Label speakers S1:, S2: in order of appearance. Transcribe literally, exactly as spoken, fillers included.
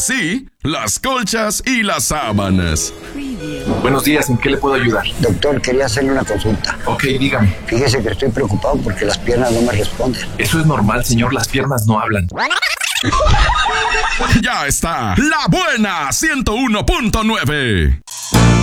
S1: así las colchas y las sábanas.
S2: Buenos días, ¿en qué le puedo ayudar?
S3: Doctor, quería hacerle una consulta.
S2: Ok, dígame.
S3: Fíjese que estoy preocupado porque las piernas no me responden.
S2: Eso es normal, señor, las piernas no hablan.
S1: Ya está, La Buena ciento uno punto nueve.